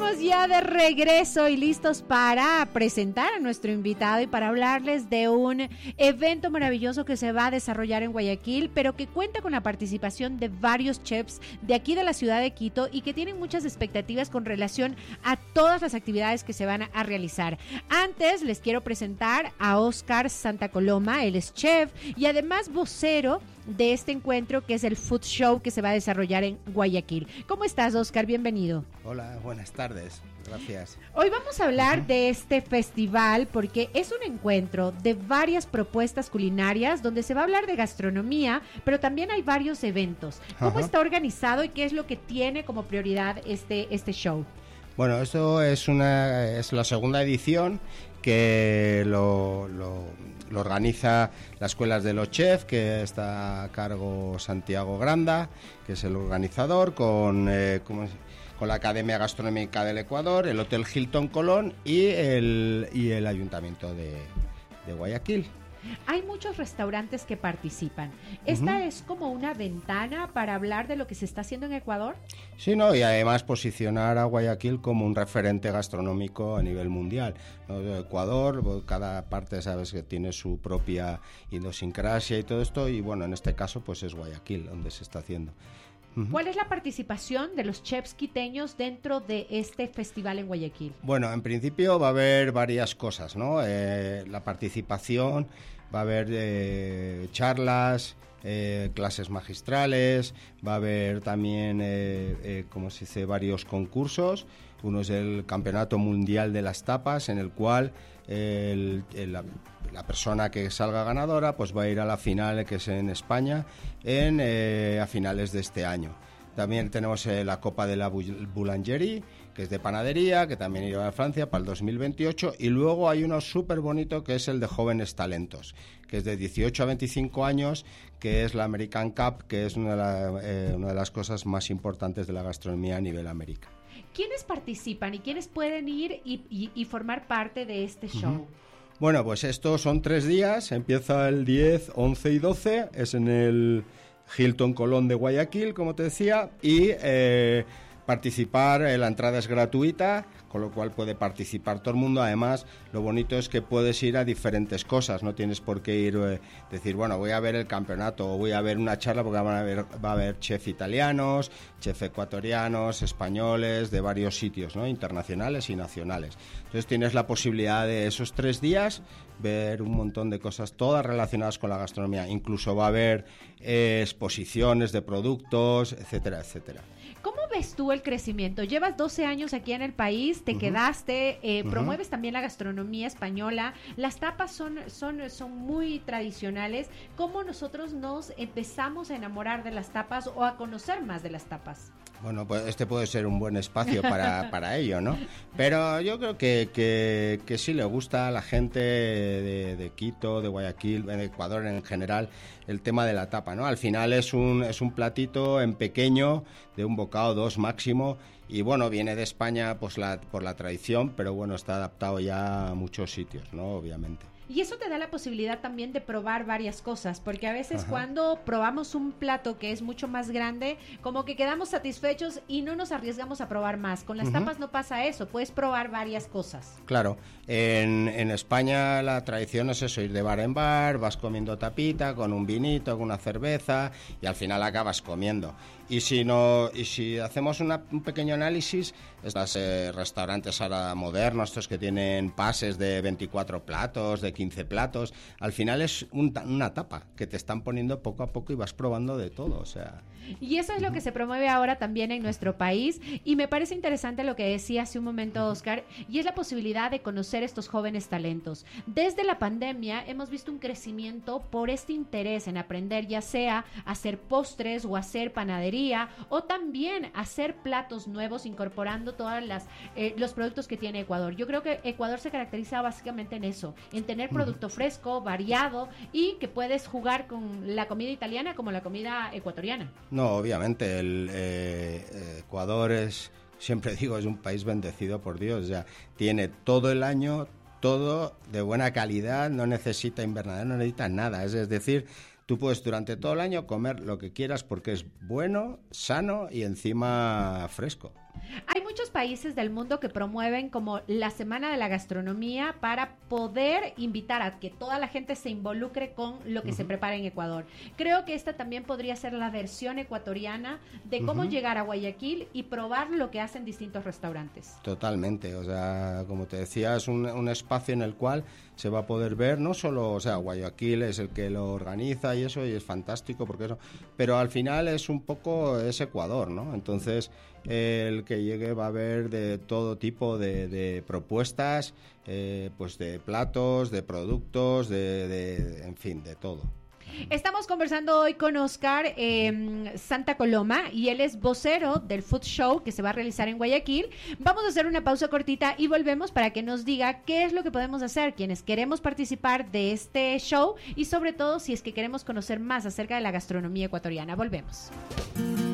Estamos ya de regreso y listos para presentar a nuestro invitado y para hablarles de un evento maravilloso que se va a desarrollar en Guayaquil, pero que cuenta con la participación de varios chefs de aquí de la ciudad de Quito y que tienen muchas expectativas con relación a todas las actividades que se van a realizar. Antes les quiero presentar a Oscar Santa Coloma, él es chef y además vocero de este encuentro que es el Food Show que se va a desarrollar en Guayaquil. ¿Cómo estás, Oscar? Bienvenido. Hola, buenas tardes. Gracias. Hoy vamos a hablar de este festival porque es un encuentro de varias propuestas culinarias donde se va a hablar de gastronomía, pero también hay varios eventos. ¿Cómo está organizado y qué es lo que tiene como prioridad este show? Bueno, esto es la segunda edición que lo organiza la Escuela de los Chefs, que está a cargo Santiago Granda, que es el organizador, con la Academia Gastronómica del Ecuador, el Hotel Hilton Colón y el Ayuntamiento de Guayaquil. Hay muchos restaurantes que participan. ¿Esta es como una ventana para hablar de lo que se está haciendo en Ecuador? Sí, no, y además posicionar a Guayaquil como un referente gastronómico a nivel mundial, ¿no? Ecuador, cada parte sabes que tiene su propia idiosincrasia y todo esto, y bueno, en este caso pues es Guayaquil donde se está haciendo. ¿Cuál es la participación de los chefs quiteños dentro de este festival en Guayaquil? Bueno, en principio va a haber varias cosas, ¿no? La participación, va a haber charlas, clases magistrales, va a haber también, ¿cómo se dice?, varios concursos. Uno es el Campeonato Mundial de las Tapas, en el cual la persona que salga ganadora pues va a ir a la final, que es en España, a finales de este año. También tenemos la Copa de la Boulangerie, que es de panadería, que también irá a Francia para el 2028. Y luego hay uno súper bonito que es el de jóvenes talentos, que es de 18 a 25 años, que es la American Cup, que es una de las cosas más importantes de la gastronomía a nivel América. ¿Quiénes participan y quiénes pueden ir y formar parte de este show? Bueno, pues estos son 3 días, empieza el 10, 11 y 12, es en el Hilton Colón de Guayaquil, como te decía, y participar, la entrada es gratuita, con lo cual puede participar todo el mundo. Además, lo bonito es que puedes ir a diferentes cosas, no tienes por qué ir, decir, bueno, voy a ver el campeonato o voy a ver una charla, porque va a haber chef italianos, chef ecuatorianos, españoles, de varios sitios, ¿no?, internacionales y nacionales. Entonces tienes la posibilidad de esos 3 días ver un montón de cosas, todas relacionadas con la gastronomía. Incluso va a haber exposiciones de productos, etcétera, etcétera. ¿Cómo ves tú el crecimiento? Llevas 12 años aquí en el país, te quedaste, promueves también la gastronomía española, las tapas son muy tradicionales. ¿Cómo nosotros nos empezamos a enamorar de las tapas o a conocer más de las tapas? Bueno, pues este puede ser un buen espacio para ello, ¿no? Pero yo creo que sí le gusta a la gente de Quito, de Guayaquil, de Ecuador en general, el tema de la tapa, ¿no? Al final es un platito en pequeño, de un bocado, 2 máximo, y bueno, viene de España pues por la tradición, pero bueno, está adaptado ya a muchos sitios, ¿no? Obviamente. Y eso te da la posibilidad también de probar varias cosas, porque a veces cuando probamos un plato que es mucho más grande, como que quedamos satisfechos y no nos arriesgamos a probar más. Con las tapas no pasa eso, puedes probar varias cosas. Claro, en España la tradición es eso, ir de bar en bar, vas comiendo tapita, con un vinito, con una cerveza, y al final acabas comiendo. Y si hacemos un pequeño análisis, estos restaurantes ahora modernos, estos que tienen pases de 24 platos, de 15 platos, al final es una tapa que te están poniendo poco a poco y vas probando de todo, o sea. Y eso es lo que se promueve ahora también en nuestro país, y me parece interesante lo que decía hace un momento Oscar, y es la posibilidad de conocer estos jóvenes talentos. Desde la pandemia hemos visto un crecimiento por este interés en aprender, ya sea hacer postres o hacer panadería, o también hacer platos nuevos incorporando todas los productos que tiene Ecuador. Yo creo que Ecuador se caracteriza básicamente en eso, en tener producto fresco, variado, y que puedes jugar con la comida italiana como la comida ecuatoriana. No, obviamente, Ecuador siempre digo, es un país bendecido por Dios, ya tiene todo el año, todo de buena calidad, no necesita invernadero, no necesita nada, es decir, tú puedes durante todo el año comer lo que quieras porque es bueno, sano y encima fresco. Hay muchos países del mundo que promueven como la Semana de la Gastronomía para poder invitar a que toda la gente se involucre con lo que se prepara en Ecuador. Creo que esta también podría ser la versión ecuatoriana de cómo llegar a Guayaquil y probar lo que hacen distintos restaurantes. Totalmente, o sea, como te decía, es un espacio en el cual se va a poder ver, no solo, o sea, Guayaquil es el que lo organiza y eso, y es fantástico porque eso, pero al final es un poco, es Ecuador, ¿no? Entonces, el que llegue va a haber de todo tipo de propuestas, pues de platos, de productos, en fin, de todo. Estamos conversando hoy con Oscar Santa Coloma y él es vocero del Food Show que se va a realizar en Guayaquil. Vamos a hacer una pausa cortita y volvemos para que nos diga qué es lo que podemos hacer quienes queremos participar de este show y sobre todo si es que queremos conocer más acerca de la gastronomía ecuatoriana. Volvemos.